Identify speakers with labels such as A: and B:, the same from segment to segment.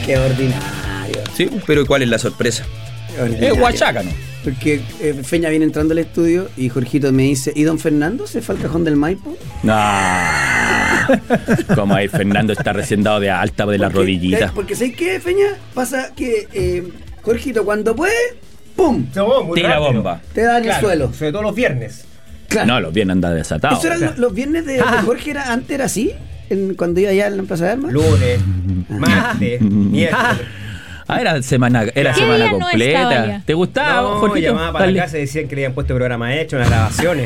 A: Qué ordinario.
B: Sí, pero ¿cuál es la sorpresa? Es Huachaca, ¿no?
A: Porque Feña viene entrando al estudio y Jorgito me dice, ¿y don Fernando se fue al cajón del Maipo?
B: No. Como ahí Fernando está recién dado de alta de las rodillitas.
A: Porque ¿sabes qué, Feña? Pasa que Jorgito cuando puede, ¡pum!
B: Tira bomba.
A: Te da en el suelo.
C: Sobre todo los viernes.
A: Claro.
B: No, los viernes anda desatado.
A: ¿Eso eran los viernes de Jorge? Antes era así, cuando iba allá en la Plaza de Armas.
C: Lunes, martes, miércoles.
B: Era semana completa.
C: No,
B: ¿Te gustaba,
C: no,
B: Jorgito?
C: llamaba para la casa y decían que le habían puesto programa hecho, unas grabaciones.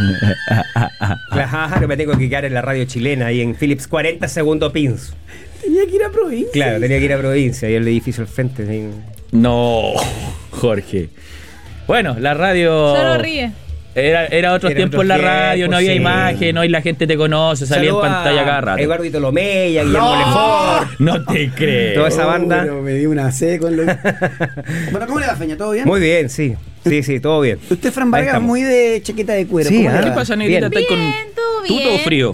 C: Claro, me tengo que quedar en la radio chilena y en Philips 40 segundos pins.
A: Tenía que ir a provincia.
C: Claro, tenía que ir a provincia y el edificio al frente. ¿Sí?
B: No, Jorge. Bueno, la radio...
D: Solo ríe.
B: Era otro tiempo en la radio, no había imagen, hoy la gente te conoce, salía en pantalla cada rato.
C: Eduardo Tolomeya, Guillermo Lefort.
B: No te creo.
C: Toda esa banda.
A: Pero me di una C con lo... Bueno, ¿cómo le va, Feña? ¿Todo bien?
C: Muy bien, sí. Sí, todo bien.
A: Usted, Fran Vargas, muy de chaqueta de cuero.
C: Sí,
B: ¿Qué pasa, negrita? ¿Estás con
D: bien.
B: tuto o frío?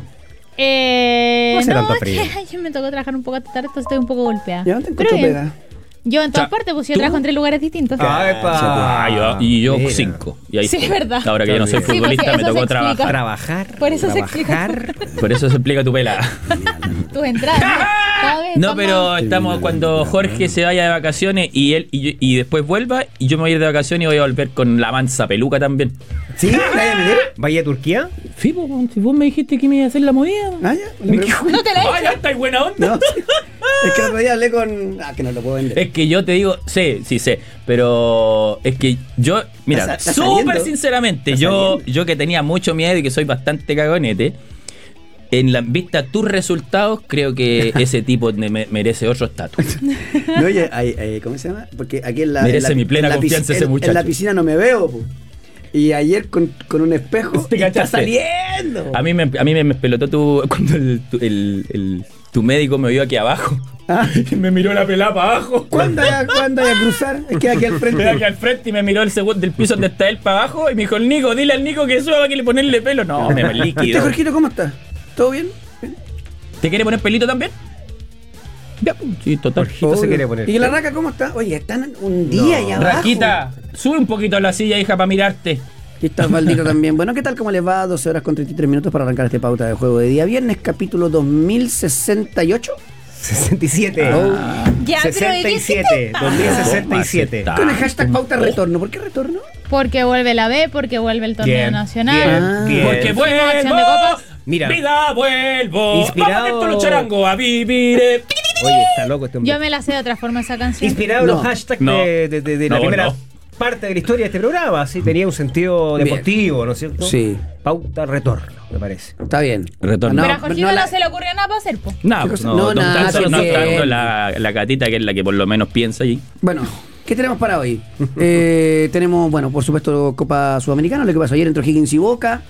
D: No
C: hace tanto frío.
D: Yo me tocó trabajar un poco tarde, entonces estoy un poco golpeada.
A: Ya no te encuentro pega.
D: Yo en todas partes, pues yo trabajo en 3 lugares distintos.
B: Y yo 5.
D: Sí, es verdad.
B: Ahora que yo no soy futbolista, me tocó
C: trabajar.
D: Por eso se explica.
B: Por eso se explica tu pelada.
D: Tus entradas.
B: No, pero estamos cuando Jorge se vaya de vacaciones y él y después vuelva, y yo me voy a ir de vacaciones y voy a volver con la mansa peluca también.
A: ¿Sí?
C: ¿Vaya a Turquía?
B: Sí, si vos me dijiste que me iba a hacer la movida.
A: Ah, ya.
D: No te la he hecho.
B: Ya estáis buena onda.
A: No, sí. Es que el otro día hablé con... que no lo puedo vender.
B: Es que yo te digo, sí sé, pero es que yo, mira, súper sinceramente, yo que tenía mucho miedo y que soy bastante cagonete, en la vista tus resultados, creo que ese tipo merece otro estatus.
A: No, oye, ¿cómo se llama? Porque aquí en la...
B: Merece mi plena confianza ese muchacho.
A: En la piscina no me veo, po. Y ayer con un espejo está saliendo.
B: A mí me pelotó cuando tu médico me vio aquí abajo. Y me miró la pelada para abajo.
A: ¿Cuándo hay a cruzar? Es que aquí al frente.
B: Aquí al frente y me miró el segundo del piso donde está él para abajo. Y me dijo, el Nico, dile al Nico que suba para que le ponerle pelo. No, me líquido.
A: ¿Usted, Jorgito, cómo está? ¿Todo bien?
B: ¿Te quiere poner pelito también? Ya, sí, total.
C: Se quiere poner.
A: ¿Y la Raca cómo está? Oye, están un día allá abajo.
B: Raquita, sube un poquito a la silla, hija, para mirarte.
A: Y está Osvaldito también. Bueno, ¿qué tal? ¿Cómo les va? 12 horas con 33 minutos para arrancar este pauta de juego de día viernes, capítulo 2068.
C: 67.
D: Ya,
C: 67. 2067.
A: Con el hashtag pauta retorno. ¿Por qué retorno?
D: Porque vuelve la B, porque vuelve el torneo nacional.
C: Bien.
B: Porque
D: Acción de copas.
C: Mira.
B: Vida, vuelvo.
C: Inspirado.
B: Vamos a los charangos a vivir.
C: Oye, está loco este hombre.
D: Yo me la sé de otra forma esa canción.
C: Inspirado en los hashtags de la primera parte de la historia de este programa. Sí, tenía un sentido deportivo, ¿no es cierto?
A: Sí.
C: Pauta retorno, me parece.
A: Está bien.
B: Retorno.
D: Pero a Jorgito no se le ocurrió nada para hacer, po.
B: No,
A: nada,
B: tanto la catita, que es la que por lo menos piensa allí.
A: Bueno, ¿qué tenemos para hoy? Tenemos, bueno, por supuesto, Copa Sudamericana, lo que pasó ayer entre Higgins y Boca.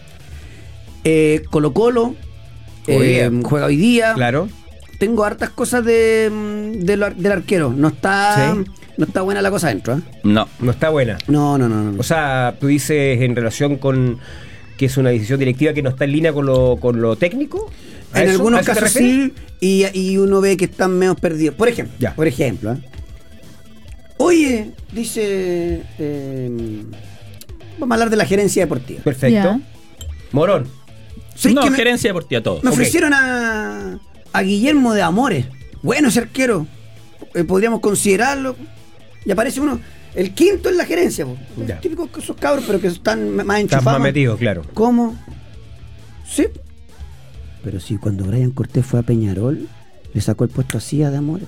A: Colo-Colo. Juega hoy día.
C: Claro.
A: Tengo hartas cosas del arquero. No está buena la cosa adentro, ¿eh?
C: No está buena.
A: No.
C: O sea, tú dices en relación con que es una decisión directiva que no está en línea con lo técnico.
A: En algunos casos sí, y uno ve que están menos perdidos. Por ejemplo, oye, dice... vamos a hablar de la gerencia deportiva.
C: Perfecto.
D: Ya.
C: Morón.
A: Sí,
B: no, gerencia deportiva, todo.
A: Me ofrecieron a Guillermo de Amores. Bueno, ese arquero. Podríamos considerarlo. Y aparece uno, el quinto en la gerencia. Típicos esos cabros, pero que están más enchufados.
C: Estás más metido, claro.
A: ¿Cómo? Sí. Pero sí, cuando Brian Cortés fue a Peñarol, le sacó el puesto así a de Amores.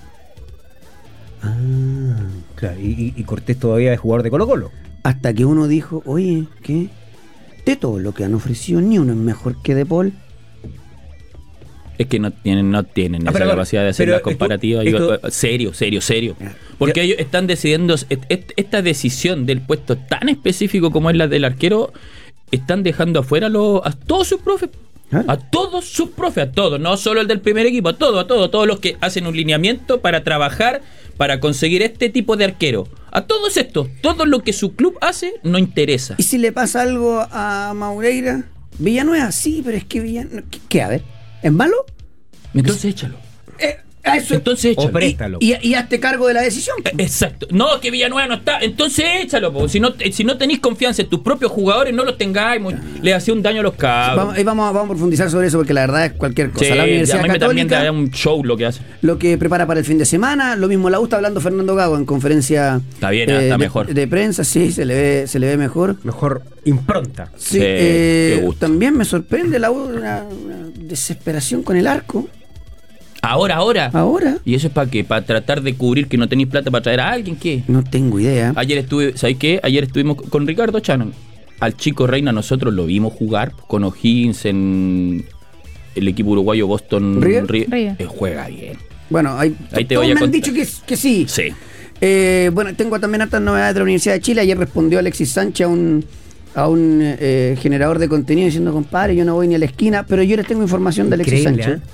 C: Claro, y Cortés todavía es jugador de Colo-Colo.
A: Hasta que uno dijo, oye, ¿qué? De todo lo que han ofrecido, ni uno es mejor que De Paul.
B: Es que no tienen esa capacidad de hacer las comparativas. Serio. Porque ellos están decidiendo, esta decisión del puesto tan específico como es la del arquero, están dejando afuera a todos sus profes. A todos sus profes, a todos, no solo el del primer equipo, a todos los que hacen un lineamiento para trabajar, para conseguir este tipo de arquero. A todos estos, todo lo que su club hace no interesa.
A: ¿Y si le pasa algo a Maureira? Villanueva, sí, pero es que Villanueva... ¿Qué? A ver, ¿es malo?
B: Entonces échalo.
A: Eso.
B: Entonces échalo.
C: O préstalo.
A: Y hazte cargo de la decisión.
B: Exacto. No, que Villanueva no está. Entonces échalo, po. Si no tenéis confianza en tus propios jugadores, no los tengáis. Le hacía un daño a los cabros.
A: Vamos a profundizar sobre eso porque la verdad es cualquier cosa.
B: Sí,
A: La Universidad
B: a mí también
A: Católica,
B: da un show lo que hace.
A: lo que prepara para el fin de semana, lo mismo la U está hablando Fernando Gago en conferencia
B: Está bien, está mejor.
A: de prensa, sí, se le ve mejor.
C: Mejor impronta.
A: Sí,
B: qué gusto.
A: también me sorprende la U, una desesperación con el arco.
B: Ahora. ¿Y eso es para qué? ¿Para tratar de cubrir que no tenéis plata para traer a alguien? ¿Qué?
A: No tengo idea.
B: Ayer ¿sabéis qué? Ayer estuvimos con Ricardo Chanon. Al chico Reina nosotros lo vimos jugar con O'Higgins en el equipo uruguayo Boston
D: River.
B: Juega bien.
A: Bueno,
B: Ahí te
A: todos
B: voy a
A: me han
B: contar.
A: dicho que sí.
B: Sí.
A: Bueno, tengo también hartas novedades de la Universidad de Chile. Ayer respondió Alexis Sánchez a un generador de contenido diciendo, compadre, yo no voy ni a la esquina, pero yo les tengo información de Alexis
C: Increíble,
A: Sánchez.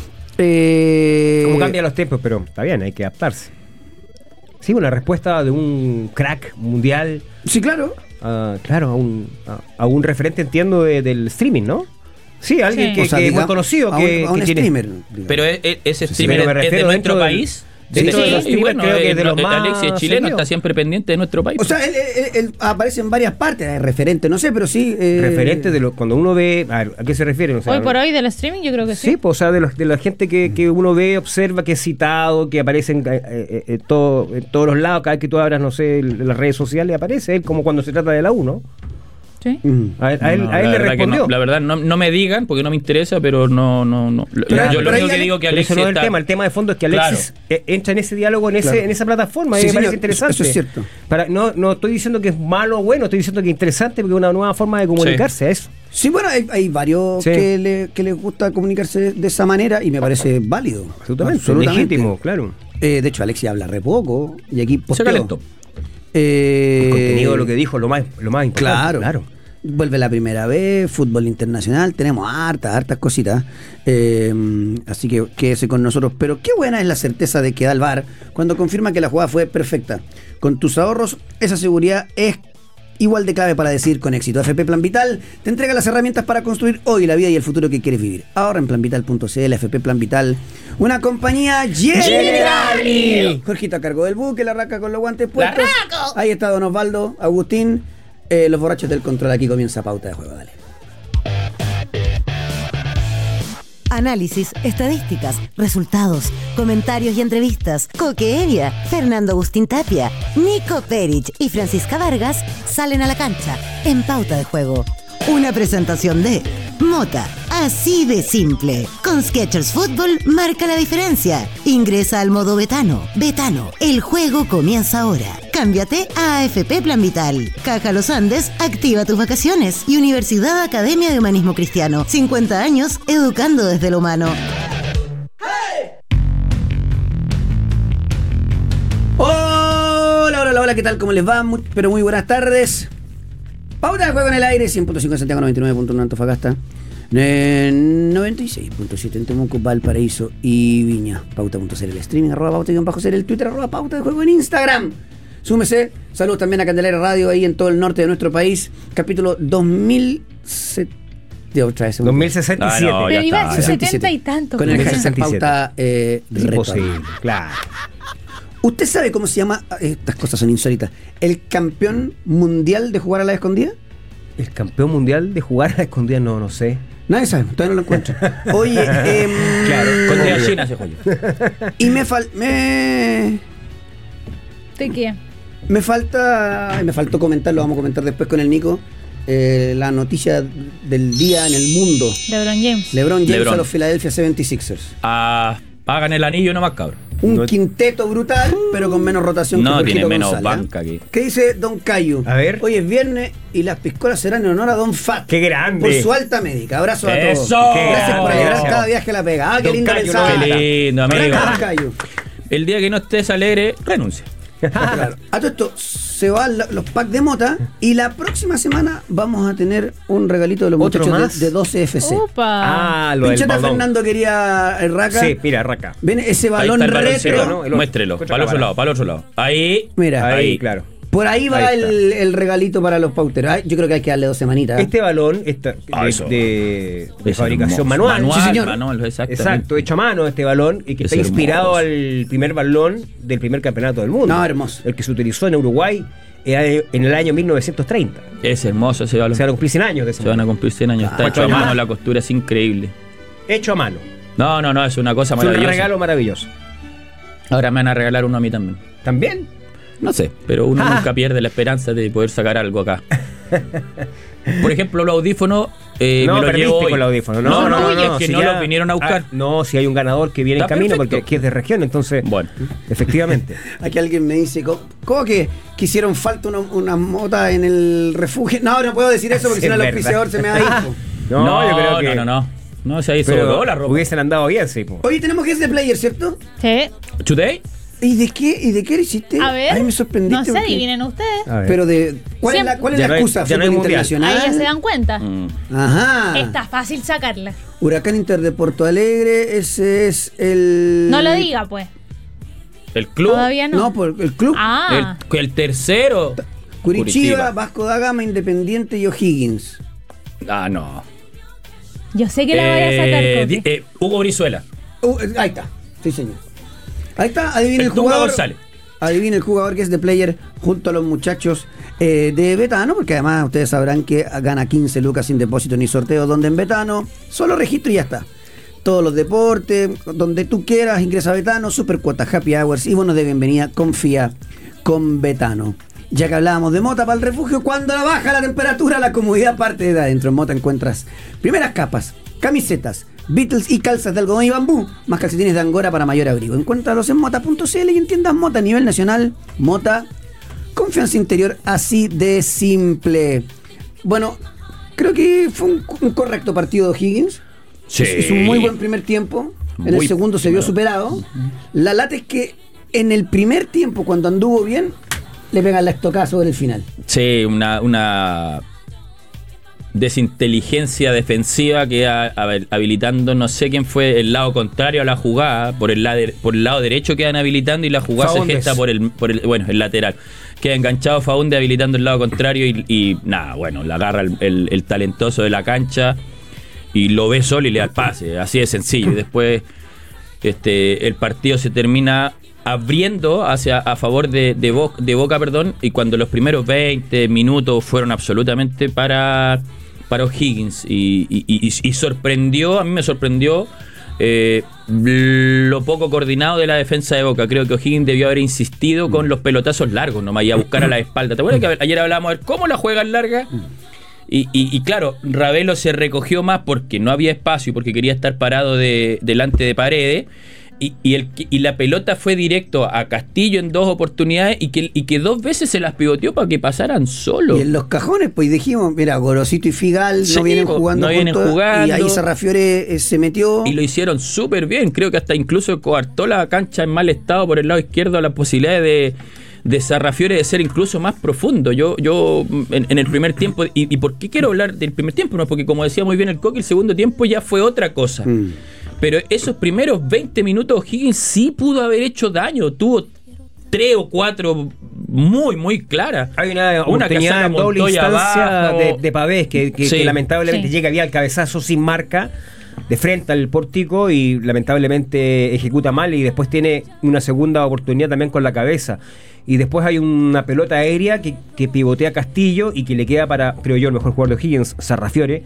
C: Cómo cambian los tiempos, pero está bien, hay que adaptarse. Sí, una respuesta de un crack mundial.
A: Sí, claro.
C: Claro, a un referente, entiendo, del streaming, ¿no? Sí, alguien que es muy conocido.
A: A un
C: tiene,
A: streamer. Digamos.
B: Pero ese
C: Sí,
B: streamer
C: pero me
B: es de
C: refiero
B: nuestro
C: dentro del-
B: país.
C: dentro de los
B: y
C: streamers, creo que de los más
B: Alexis es chileno,
C: seguidos.
B: está siempre pendiente de nuestro país.
A: O sea, él aparece en varias partes, es referente, no sé, pero sí.
C: Referente de cuando uno ve. ¿A qué se refiere? O sea,
D: Hoy por hoy del streaming yo creo que sí.
C: Sí, pues, o sea, de la gente que uno ve, observa, que es citado, que aparece en todos los lados, cada vez que tú abras, no sé, las redes sociales, aparece él, como cuando se trata de la U, ¿no?
D: Sí.
C: A él
B: No, la
C: le
B: verdad que
C: respondió.
B: no, la verdad, no me digan porque no me interesa, pero no. Yo lo único que digo que
C: Pero
B: Alexis
C: eso no es el
B: está-
C: tema. El tema de fondo es que Alexis entra en ese diálogo, en esa plataforma.
A: Sí,
C: Me parece
A: señor,
C: interesante.
A: eso es cierto.
C: No estoy diciendo que es malo o bueno, estoy diciendo que es interesante porque es una nueva forma de comunicarse a eso.
A: Sí, bueno, hay varios
C: Sí.
A: que les gusta comunicarse de esa manera y me parece válido.
C: Absolutamente. Legítimo, claro.
A: De hecho, Alexis habla re poco y aquí
B: Se
A: posteó.
B: calentó.
C: El contenido de lo que dijo, lo más importante.
A: Claro. Vuelve la primera vez, fútbol internacional, tenemos hartas cositas. Así que quédese con nosotros. Pero qué buena es la certeza de que da el VAR cuando confirma que la jugada fue perfecta. Con tus ahorros, esa seguridad es igual de clave para decidir con éxito. AFP Plan Vital te entrega las herramientas para construir hoy la vida y el futuro que quieres vivir. Ahora en planvital.cl. AFP Plan Vital, una compañía Generali. Jorgito a cargo del buque, la raca con los guantes puestos. Ahí está don Osvaldo, Agustín. Los borrachos del control, aquí comienza Pauta de Juego, dale.
E: Análisis, estadísticas, resultados, comentarios y entrevistas. Coque Evia, Fernando Agustín Tapia, Nico Perich y Francisca Vargas salen a la cancha en Pauta de Juego. Una presentación de Mota, así de simple. Con Skechers Fútbol marca la diferencia. Ingresa al modo Betano. Betano, el juego comienza ahora. Cámbiate a AFP Plan Vital. Caja Los Andes, activa tus vacaciones. Y Universidad Academia de Humanismo Cristiano. 50 años educando desde lo humano.
A: Hola, ¿qué tal? ¿Cómo les va? Muy buenas tardes. Pauta de Juego en el aire, 100.5 en Santiago, 99.1 en Antofagasta, 96.7 en Temuco, Valparaíso y Viña. Pauta.cl el streaming, @pauta_cl el Twitter, @pauta de juego en Instagram. Súmese. Saludos también a Candelaria Radio ahí en todo el norte de nuestro país. Capítulo 2007. Otra vez.
C: 2067.
B: No, ya
D: Pero iba a
B: está.
D: 70 y tanto.
A: Con el
D: creo.
A: hashtag Pauta
C: Imposible,
A: retorno.
C: claro.
A: ¿Usted sabe cómo se llama? Estas cosas son insólitas. ¿El campeón mundial de jugar a la escondida?
C: El campeón mundial de jugar a la escondida, no sé.
A: Nadie sabe, todavía no lo encuentro. Oye,
B: Claro, con de China se juega.
A: y me faltó comentar, lo vamos a comentar después con el Nico, la noticia del día en el mundo.
D: LeBron James.
A: LeBron James
B: LeBron.
A: a los Philadelphia 76ers.
B: Pagan el anillo nomás, cabrón.
A: Un quinteto brutal, pero con menos rotación
B: No,
A: que
B: tiene
A: Jorgito
B: menos
A: González,
B: banca que-
A: ¿Qué dice Don Cayu?
C: A ver.
A: Hoy es viernes y las piscolas serán en honor a Don Fat.
C: ¡Qué grande!
A: Por su alta médica. Abrazo a todos.
B: ¡Eso!
A: Gracias por
C: ¡Qué
A: alegrar
C: grande!
A: cada viaje a la pega. Ah, qué
C: Don
A: lindo
C: Cayu,
A: pensar.
B: Qué lindo, amigo.
A: Don Cayu.
B: El día que no estés alegre, renuncia.
A: Claro. A todo esto, se van los packs de mota y la próxima semana vamos a tener un regalito de los
C: ¿Otro
A: muchachos
C: más?
A: de 12FC.
D: Opa.
C: Lo del
A: Pincheta
C: balón.
A: Fernando quería el raca.
C: Sí, mira, Raca.
A: Ven ese
B: Ahí
A: balón
B: está el baloncito,
A: retro.
C: ¿no? El otro.
B: Muéstrelo.
C: Otra
B: Para el otro
C: cámara.
B: lado, para el otro lado. Ahí.
A: Mira.
C: Ahí, claro.
A: Por ahí va el regalito para los pauteros. Yo creo que hay que darle 2 semanitas.
C: Este balón de fabricación manual.
A: Sí, señor.
B: Manual,
C: Exacto, hecho a mano este balón y que está inspirado al primer balón del primer campeonato del mundo.
A: No, hermoso.
C: El que se utilizó en Uruguay en el año 1930.
B: Es hermoso ese balón.
C: Se van a cumplir 100 años de ese
B: Se van a cumplir 100 años. Está hecho a mano, la costura es increíble.
C: Hecho a mano.
B: No, es una cosa maravillosa.
C: Es un regalo maravilloso.
B: Ahora me van a regalar uno a mí también.
C: ¿También?
B: No sé, pero uno nunca pierde la esperanza de poder sacar algo acá. Por ejemplo, los audífonos me los llevo hoy.
C: Con los audífonos.
B: No, es que si no los vinieron a buscar.
C: No, si hay un ganador que viene en camino,
B: perfecto.
C: porque aquí es de región, entonces,
B: bueno,
C: efectivamente.
A: Aquí alguien me dice, ¿cómo que hicieron falta unas motas en el refugio? No puedo decir eso porque si no el auspiciador se me va a ir.
B: No,
C: yo creo que
B: no, se ha hizo todo la ropa.
C: Hubiesen andado bien, sí. Po.
A: Oye, tenemos que es de player, ¿cierto?
D: Sí.
B: ¿Today?
A: ¿Y de qué lo hiciste?
D: A ver.
A: Ay, me sorprendiste.
D: No sé,
A: porque-
D: adivinen ustedes.
C: A ver.
A: Pero ¿cuál es
C: Ya
A: la excusa?
C: ya no hay
A: ¿Fútbol
C: mundial.
A: internacional?
D: Ahí ya se dan cuenta.
A: Ajá.
D: Está fácil sacarla.
A: Huracán Inter de Porto Alegre, ese es el...
D: No lo diga, pues.
B: ¿El club?
D: Todavía no.
A: No, por el club.
D: Ah.
B: El tercero.
A: Curitiba, Vasco da Gama, Independiente y O'Higgins.
B: Ah, no.
D: Yo sé que la vaya a sacar. Coque.
B: Hugo Brizuela.
A: Ahí está. Sí, señor. Ahí está. Adivina el
B: Tunga
A: jugador.
B: González.
A: Adivina el jugador que es de player junto a los muchachos de Betano, porque además ustedes sabrán que gana 15 lucas sin depósito ni sorteo, donde en Betano solo registro y ya está. Todos los deportes, donde tú quieras, ingresa a Betano, super cuotas, happy hours y bonos de bienvenida, confía con Betano. Ya que hablábamos de Mota para el refugio, cuando baja la temperatura, la comodidad parte de adentro. En Mota encuentras primeras capas, camisetas, Beatles y calzas de algodón y bambú, más calcetines de Angora para mayor abrigo. Encuéntralos en mota.cl y en tiendas Mota a nivel nacional. Mota, confianza interior así de simple. Bueno, creo que fue un correcto partido de O'Higgins.
B: Sí.
A: Es un muy buen primer tiempo. En el segundo se vio superado. La lata es que en el primer tiempo, cuando anduvo bien, le pegan la estocada sobre el final.
B: Sí, una desinteligencia defensiva que habilitando, no sé quién fue, el lado contrario a la jugada, por el lado derecho quedan habilitando y la jugada
C: Faúndez.
B: se gesta por el lateral. Queda enganchado Faúndez habilitando el lado contrario y nada, bueno, la agarra el talentoso de la cancha y lo ve solo y le da el pase, así de sencillo. Y después el partido se termina abriendo a favor de Boca, y cuando los primeros 20 minutos fueron absolutamente para O'Higgins y sorprendió, a mí me sorprendió lo poco coordinado de la defensa de Boca. Creo que O'Higgins debió haber insistido con los pelotazos largos, nomás, y a buscar a la espalda. ¿Te acuerdas que ayer hablábamos de cómo la juegan larga? Y claro, Ravelo se recogió más porque no había espacio y porque quería estar parado delante de Paredes. Y la pelota fue directo a Castillo en 2 oportunidades y que 2 veces se las pivoteó para que pasaran solo.
A: Y en los cajones, pues dijimos, mira, Gorosito y Figal
B: Sí,
A: no vienen jugando. Y ahí Sarrafiore se metió.
B: Y lo hicieron súper bien. Creo que hasta incluso coartó la cancha en mal estado por el lado izquierdo, la posibilidad de Sarrafiore de ser incluso más profundo. Yo en el primer tiempo, y ¿por qué quiero hablar del primer tiempo? No, porque como decía muy bien el Coque, el segundo tiempo ya fue otra cosa. Pero esos primeros 20 minutos O'Higgins sí pudo haber hecho daño. Tuvo 3 o 4 muy claras.
C: Hay una que saca doble instancia de Pavés que lamentablemente llega vía al cabezazo sin marca de frente al pórtico y lamentablemente ejecuta mal, y después tiene una segunda oportunidad también con la cabeza. Y después hay una pelota aérea que pivotea Castillo y que le queda para, creo yo, el mejor jugador de O'Higgins, Sarrafiore,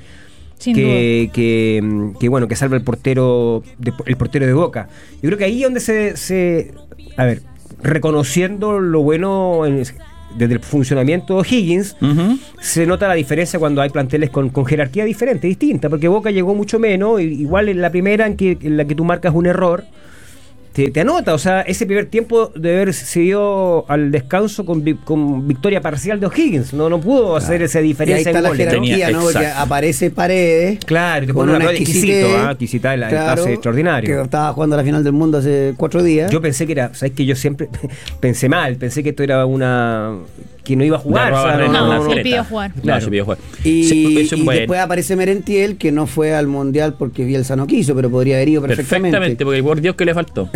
C: que bueno, que salva el portero de Boca. Yo creo que ahí es donde a ver, reconociendo lo bueno desde el funcionamiento de O'Higgins, se nota la diferencia cuando hay planteles con jerarquía diferente, distinta, porque Boca llegó mucho menos, igual en la primera en la que tú marcas un error, te anota. O sea, ese primer tiempo de haber seguido al descanso con victoria parcial de O'Higgins, no pudo hacer esa diferencia.
A: Y ahí está
C: en
A: la
C: goles.
A: jerarquía, ¿no? Porque aparece Paredes.
C: Claro, te
A: con
C: pone
A: una
C: exquisita el pase extraordinario.
A: Que estaba jugando la final del mundo hace 4 días.
C: Yo pensé que era, ¿sabes que yo siempre pensé mal? Pensé que esto era que no iba a jugar.
D: Se pidió jugar.
B: Claro, se pidió jugar.
A: Y después aparece Merentiel, que no fue al Mundial porque Bielsa no quiso, pero podría haber ido perfectamente.
B: Porque por Dios que le faltó.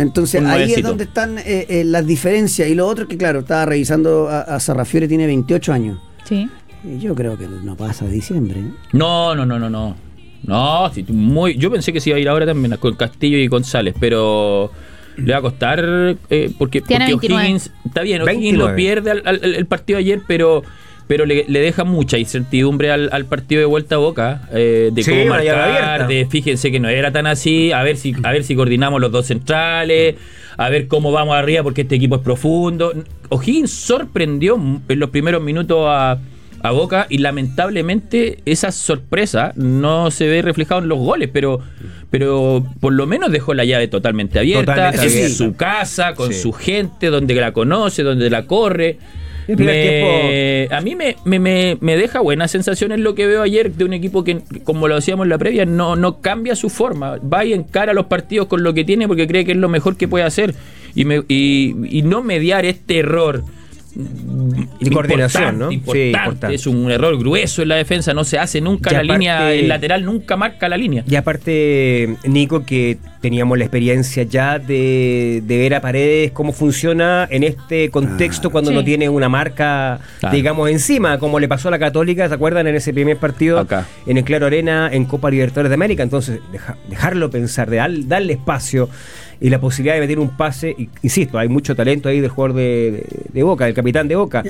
A: Entonces ahí es donde están las diferencias. Y lo otro es que, claro, estaba revisando a Sarrafiore, tiene 28 años.
D: Sí.
A: Y yo creo que no pasa diciembre.
B: No. No, yo pensé que se iba a ir ahora también con Castillo y González, pero le va a costar porque O'Higgins, está bien, O'Higgins lo pierde el partido ayer, pero le deja mucha incertidumbre al partido de vuelta a Boca, de cómo marcar, de fíjense que no era tan así, a ver si coordinamos los dos centrales, a ver cómo vamos arriba porque este equipo es profundo. O'Higgins sorprendió en los primeros minutos a Boca y lamentablemente esa sorpresa no se ve reflejado en los goles, pero por lo menos dejó la llave totalmente abierta, en su casa, con su gente, donde la conoce, donde la corre. A mí me deja buenas sensaciones lo que veo ayer de un equipo que, como lo decíamos en la previa, no cambia su forma, va y encara los partidos con lo que tiene porque cree que es lo mejor que puede hacer y no mediar este error
C: y coordinación, ¿no?
B: Importante. Es un error grueso en la defensa, no se hace nunca la línea, el lateral nunca marca la línea. Y
C: aparte, Nico, que teníamos la experiencia ya de ver a Paredes cómo funciona en este contexto cuando no tiene una marca, digamos, encima, como le pasó a la Católica, ¿se acuerdan? En ese primer partido acá en el Claro Arena en Copa Libertadores de América. Entonces, dejarlo pensar, darle espacio y la posibilidad de meter un pase, insisto, hay mucho talento ahí del jugador de Boca, del capitán de Boca,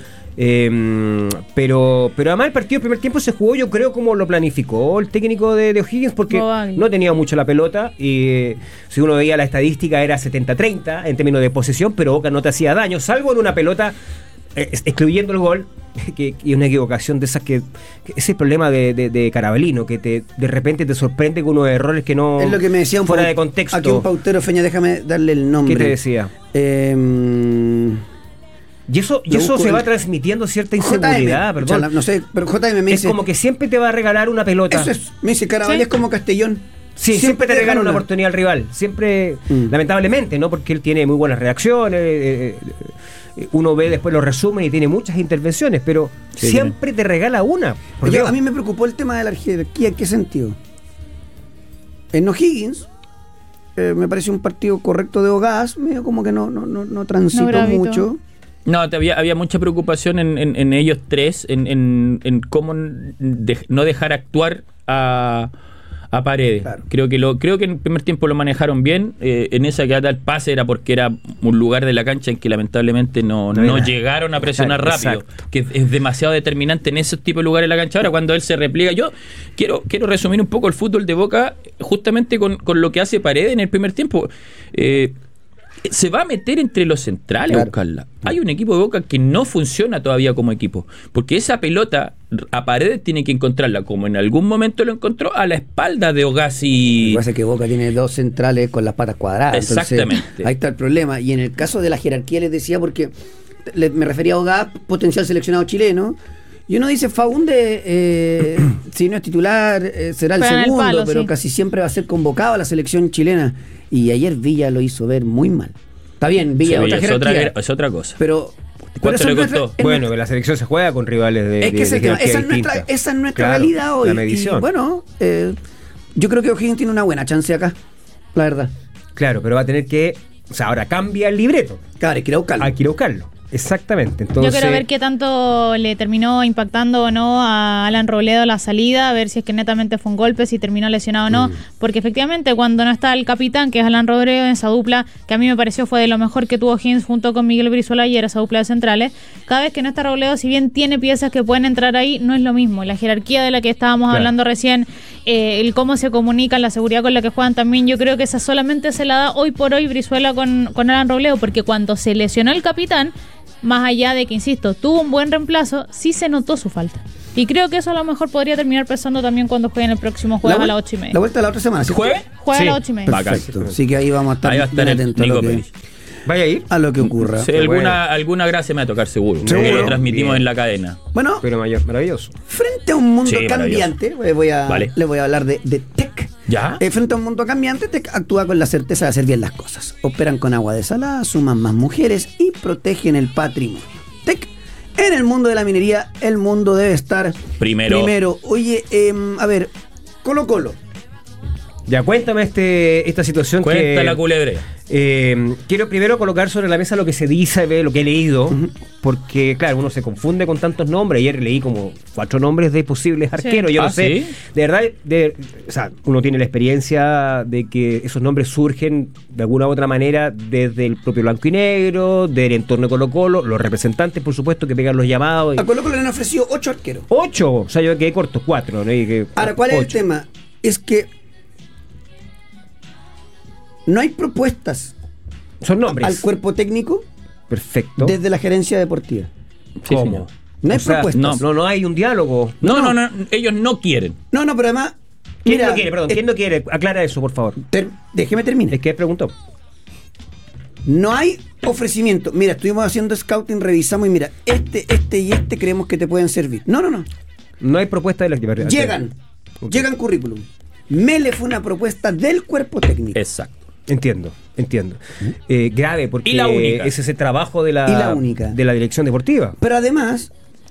C: pero además el partido del primer tiempo se jugó, yo creo, como lo planificó el técnico de O'Higgins, porque no tenía mucho la pelota y si uno veía la estadística era 70-30 en términos de posesión, pero Boca no te hacía daño, salvo en una pelota excluyendo el gol, que es una equivocación de esas que ese problema de Carabalino, que de repente te sorprende con unos errores que no,
A: es lo que me decía
C: fuera de contexto.
A: Aquí un pautero, Feña, déjame darle el nombre.
C: ¿Qué te decía? Y eso se va transmitiendo cierta inseguridad, perdón.
A: No sé, pero JM me dice,
C: es como que siempre te va a regalar una pelota.
A: Eso es, me dice Caraballo, es como Castellón.
C: Sí, siempre te regala una oportunidad al rival. Siempre, lamentablemente, ¿no? Porque él tiene muy buenas reacciones. Uno ve después los resúmenes y tiene muchas intervenciones, pero siempre te regala una.
A: A mí me preocupó el tema de la jerarquía. ¿En qué sentido? En O'Higgins me pareció un partido correcto de Ogás, medio como que no transitó mucho.
B: No, había mucha preocupación en ellos tres, en cómo no dejar actuar a Paredes. Claro. Creo que en el primer tiempo lo manejaron bien. En esa que ata el pase era porque era un lugar de la cancha en que lamentablemente no llegaron a presionar rápido. Que es demasiado determinante en ese tipo de lugares de la cancha. Ahora cuando él se repliega, yo quiero resumir un poco el fútbol de Boca justamente con lo que hace Paredes en el primer tiempo. Se va a meter entre los centrales a buscarla. Hay un equipo de Boca que no funciona todavía como equipo, porque esa pelota a Paredes tiene que encontrarla, como en algún momento lo encontró, a la espalda de Ogás y...
A: Lo que pasa es que Boca tiene dos centrales con las patas cuadradas.
B: Exactamente.
A: Entonces, ahí está el problema. Y en el caso de la jerarquía les decía, porque me refería a Ogás, potencial seleccionado chileno, y uno dice, Faúnde, si no es titular, será el segundo, pero casi siempre va a ser convocado a la selección chilena. Y ayer Villa lo hizo ver muy mal. Está bien, Villa, otra jerarquía.
B: Es otra cosa.
A: Pero
B: ¿cuánto le costó?
C: Bueno, que la selección se juega con rivales de
A: esa es nuestra realidad hoy.
C: La medición.
A: Y bueno, yo creo que O'Higgins tiene una buena chance acá, la verdad.
C: Claro, pero va a tener que... O sea, ahora cambia el libreto.
A: Claro, hay que ir a buscarlo.
C: Exactamente. Entonces,
D: yo quiero ver qué tanto le terminó impactando o no a Alan Robledo la salida, a ver si es que netamente fue un golpe, si terminó lesionado o no, porque efectivamente cuando no está el capitán, que es Alan Robledo, en esa dupla, que a mí me pareció fue de lo mejor que tuvo O'Higgins junto con Miguel Brizuela ayer, esa dupla de centrales, cada vez que no está Robledo, si bien tiene piezas que pueden entrar ahí, no es lo mismo. La jerarquía de la que estábamos hablando recién, el cómo se comunican, la seguridad con la que juegan también, yo creo que esa solamente se la da hoy por hoy Brizuela con Alan Robledo, porque cuando se lesionó el capitán, más allá de que, insisto, tuvo un buen reemplazo, sí se notó su falta. Y creo que eso a lo mejor podría terminar pesando también cuando jueguen el próximo jueves a las 8:30.
A: La vuelta de la otra semana, ¿sí?
B: ¿Jueves?
D: Juega a las 8:30.
A: Perfecto. Así que ahí vamos a estar
B: atentos a lo que...
C: ¿Vaya a ir?
A: A lo que ocurra.
B: Sí, alguna gracia me va a tocar seguro. Que lo transmitimos en la cadena.
A: Bueno,
C: pero maravilloso.
A: Frente a un mundo cambiante, les voy a hablar de Tech.
B: ¿Ya?
A: Frente a un mundo cambiante, Tech actúa con la certeza de hacer bien las cosas. Operan con agua desalada, suman más mujeres y protegen el patrimonio. Tech, en el mundo de la minería, el mundo debe estar primero. Oye, a ver, Colo-Colo.
C: Ya, cuéntame esta situación.
B: Cuenta la culebrea.
C: Quiero primero colocar sobre la mesa lo que se dice, lo que he leído, porque, claro, uno se confunde con tantos nombres. Ayer leí como 4 nombres de posibles arqueros. Yo no sé,
B: ¿sí?
C: de verdad, o sea, uno tiene la experiencia de que esos nombres surgen de alguna u otra manera desde el propio blanco y negro, del entorno de Colo-Colo, los representantes, por supuesto, que pegan los llamados.
A: A Colo-Colo le han ofrecido 8 arqueros.
C: ¿8? O sea, yo quedé corto, 4. ¿no?
A: Ahora, ¿cuál es el tema? Es que no hay propuestas.
C: Son nombres.
A: Al cuerpo técnico.
C: Perfecto.
A: Desde la gerencia deportiva.
C: ¿Cómo?
A: No hay propuestas.
C: No hay un diálogo.
B: No, ellos no quieren.
A: No, pero además.
C: ¿Quién no quiere? Perdón, ¿quién no quiere? Aclara eso, por favor.
A: Déjeme terminar.
C: Es que preguntó.
A: No hay ofrecimiento. Mira, estuvimos haciendo scouting, revisamos y mira, este y este creemos que te pueden servir. No.
C: No hay propuesta de la actividad.
A: Llegan currículum. Mele fue una propuesta del cuerpo técnico.
B: Exacto.
C: Entiendo. Grave, porque
B: y la única.
C: es ese trabajo de la dirección deportiva.
A: Pero además,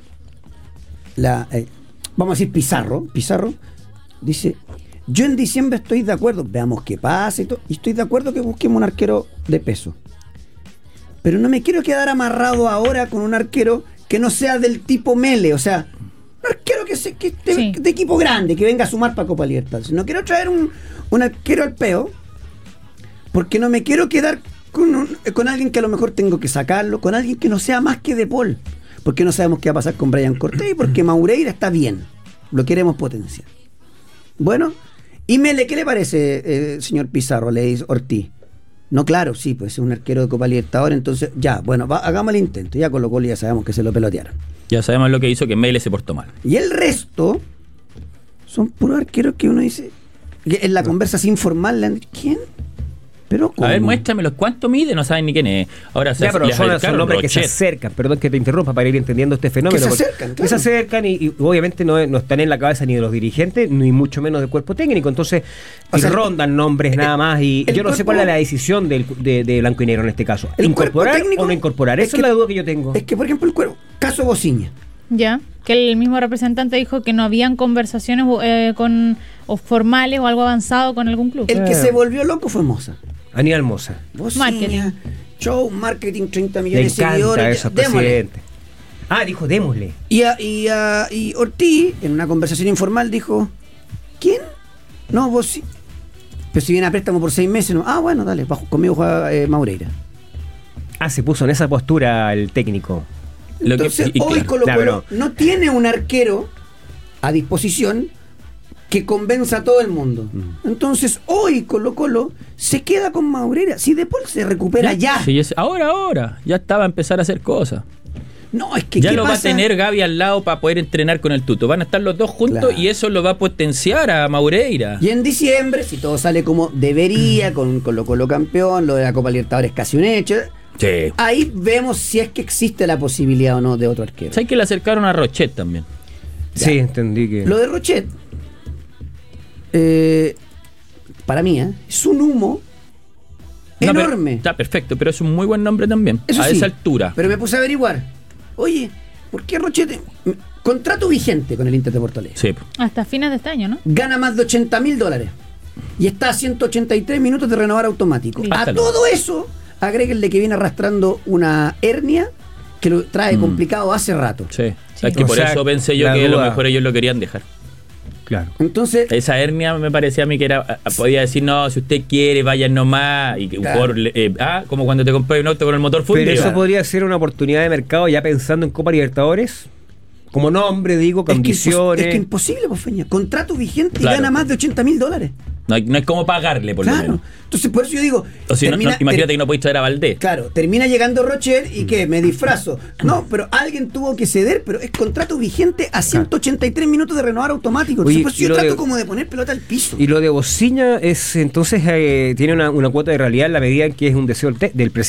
A: vamos a decir Pizarro dice, yo en diciembre estoy de acuerdo, veamos qué pasa y todo, y estoy de acuerdo que busquemos un arquero de peso. Pero no me quiero quedar amarrado ahora con un arquero que no sea del tipo Mele, o sea, un arquero que esté de equipo grande, que venga a sumar para Copa Libertadores. No quiero traer un arquero al peo, porque no me quiero quedar con alguien que a lo mejor tengo que sacarlo, con alguien que no sea más que De Paul, porque no sabemos qué va a pasar con Brian Cortés, y porque Maureira está bien, lo queremos potenciar. Bueno, y Mele, ¿qué le parece, señor Pizarro? Le dice Ortiz. No, claro, sí, pues es un arquero de Copa Libertadores, entonces ya, bueno, hagamos el intento. Ya Colo-Colo ya sabemos que se lo pelotearon.
B: Ya sabemos lo que hizo, que Mele se portó mal.
A: Y el resto son puros arqueros que uno dice, que en la conversa informal le han dicho, ¿quién? Pero ¿cómo?
B: A ver, muéstramelos. ¿Cuánto mide? No saben ni quién es. Ahora
C: pero son nombres que se acercan. Perdón que te interrumpa para ir entendiendo este fenómeno.
A: Que se acercan,
C: y obviamente no están en la cabeza ni de los dirigentes, ni mucho menos del cuerpo técnico. Entonces, rondan nombres nada más. Y yo no sé cuál es la decisión de Blanco y Negro en este caso. ¿Incorporar o no incorporar? Esa es la duda que yo tengo.
A: Es que, por ejemplo, caso Bociña.
D: Ya, que el mismo representante dijo que no habían conversaciones o formales o algo avanzado con algún club.
A: El que se volvió loco fue Moza.
C: Aníbal Moza.
D: Marketing.
A: Show, marketing, 30 millones de
C: seguidores.
A: Eso, presidente.
C: Dijo, démosle.
A: Y Ortiz, en una conversación informal, dijo, ¿quién? No, vos sí. Pero si viene a préstamo por 6 meses, no. Bueno, dale, conmigo juega Maureira.
C: Se puso en esa postura el técnico.
A: Entonces, hoy Colo-Colo no tiene un arquero a disposición que convenza a todo el mundo. Entonces, hoy Colo-Colo se queda con Maureira. Si De Paul se recupera ya.
B: Sí, ahora. Ya estaba a empezar a hacer cosas.
A: No, es que
B: ya lo va a tener Gaby al lado para poder entrenar con el Tuto. Van a estar los dos juntos, y eso lo va a potenciar a Maureira.
A: Y en diciembre, si todo sale como debería, con Colo-Colo campeón, lo de la Copa Libertadores casi un hecho.
B: Sí.
A: Ahí vemos si es que existe la posibilidad o no de otro arquero.
B: ¿Sabes que le acercaron a Rochet también?
C: Ya. Sí, entendí que...
A: Lo de Rochet, para mí, es un humo enorme.
B: Está perfecto, pero es un muy buen nombre también.
A: Eso
B: a
A: sí,
B: esa altura.
A: Pero me puse a averiguar. Oye, ¿por qué Rochet? Contrato vigente con el Inter de Porto Alegre.
B: Sí.
D: Hasta fines de este año, ¿no?
A: Gana más de $80,000. Y está a 183 minutos de renovar automático. Sí. A todo eso, agréguenle que viene arrastrando una hernia que lo trae complicado hace rato.
B: Sí. Es que por eso pensé yo que a lo mejor ellos lo querían dejar.
C: Claro.
A: Entonces,
B: esa hernia me parecía a mí que podía decir, no, si usted quiere, vayan nomás. Y que como cuando te compras un auto con el motor fundido.
C: Pero eso podría ser una oportunidad de mercado ya pensando en Copa Libertadores. Como nombre, digo, condiciones.
A: Es que imposible, pues, Feña. Contrato vigente y gana más de $80,000.
B: No hay cómo pagarle, por lo menos.
A: Entonces, por eso yo digo...
B: O si imagínate que no podéis traer a Valdés.
A: Claro, termina llegando Rocher y ¿qué? Me disfrazo. No, pero alguien tuvo que ceder, pero es contrato vigente a 183 minutos de renovar automático. Entonces, por eso yo trato como de poner pelota al piso.
C: Y lo de Bociña es, entonces, tiene una cuota de realidad en la medida en que es un deseo del presidente.